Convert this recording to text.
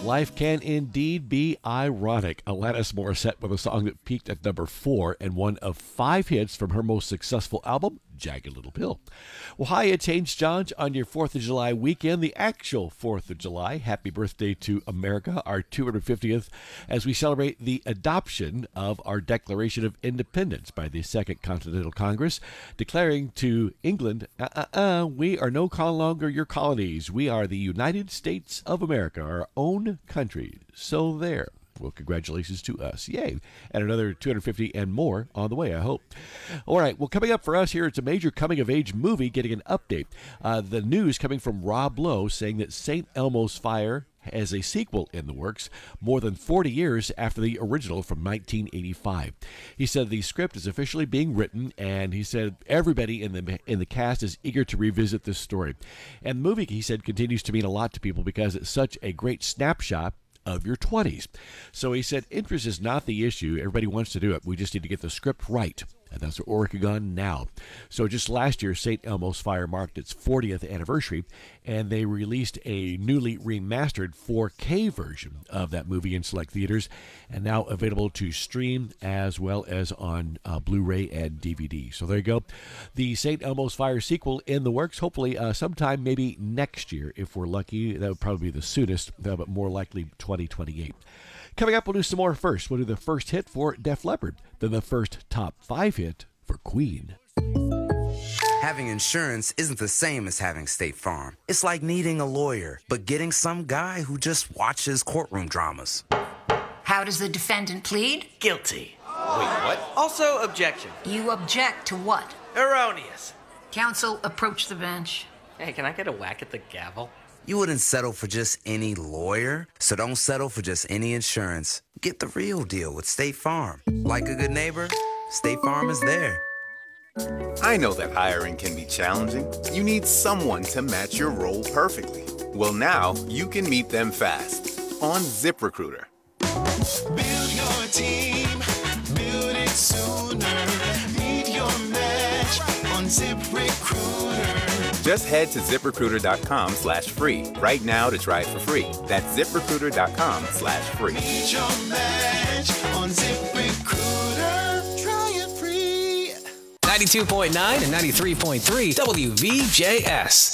Life can indeed be ironic. Alanis Morissette with a song that peaked at number 4 and one of 5 hits from her most successful album, Jagged Little Pill. Well, hi, it's Haynes Johns on your 4th of July weekend, the actual 4th of July. Happy birthday to America, our 250th, as we celebrate the adoption of our Declaration of Independence by the Second Continental Congress, declaring to England, we are no longer your colonies. We are the United States of America, our own country. So there. Well, congratulations to us. Yay. And another 250 and more on the way, I hope. All right. Well, coming up for us here, it's a major coming-of-age movie getting an update. The news coming from Rob Lowe saying that St. Elmo's Fire has a sequel in the works more than 40 years after the original from 1985. He said the script is officially being written, and he said everybody in the cast is eager to revisit this story. And the movie, he said, continues to mean a lot to people because it's such a great snapshot of your 20s. So he said interest is not the issue. Everybody wants to do it. We just need to get the script right. And that's what we're working on now. So just last year, St. Elmo's Fire marked its 40th anniversary, and they released a newly remastered 4K version of that movie in select theaters, and now available to stream as well as on Blu-ray and DVD. So there you go. The St. Elmo's Fire sequel in the works, hopefully sometime maybe next year, if we're lucky. That would probably be the soonest, but more likely 2028. Coming up, we'll do some more first. We'll do the first hit for Def Leppard, then the first top 5 hit for Queen. Having insurance isn't the same as having State Farm. It's like needing a lawyer, but getting some guy who just watches courtroom dramas. How does the defendant plead? Guilty. Wait, what? Also, objection. You object to what? Erroneous. Counsel, approach the bench. Hey, can I get a whack at the gavel? You wouldn't settle for just any lawyer, so don't settle for just any insurance. Get the real deal with State Farm. Like a good neighbor, State Farm is there. I know that hiring can be challenging. You need someone to match your role perfectly. Well, now you can meet them fast on ZipRecruiter. Build your team, build it sooner. Meet your match on ZipRecruiter. Just head to ZipRecruiter.com/free right now to try it for free. That's ZipRecruiter.com/free. Meet your match on ZipRecruiter. Try it free. 92.9 and 93.3 WVJS.